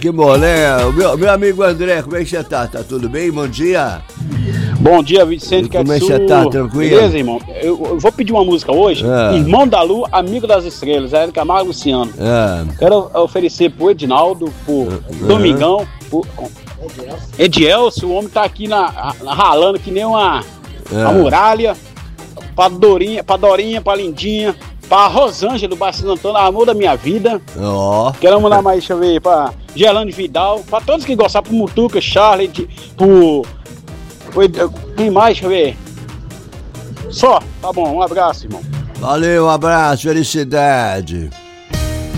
que bom, né? Meu amigo André, como é que você tá? Tá tudo bem? Bom dia. Bom dia, Vicente. Como é que você tá? Tranquilo? Beleza, irmão? Eu vou pedir uma música hoje. Irmão da Lua, Amigo das Estrelas, Hélio Camargo e Luciano. Quero oferecer pro Edinaldo, pro Domingão, pro Edielso. O homem tá aqui ralando que nem uma muralha. Pra Dorinha, pra Lindinha, pra Rosângela do Baixo Antônio, amor da minha vida. Quero mandar mais, deixa eu ver, pra Gelane Vidal, pra todos que gostam, pro Mutuca, Charlie, quem mais, deixa eu ver. Só, tá bom, um abraço, irmão. Valeu, um abraço, felicidade.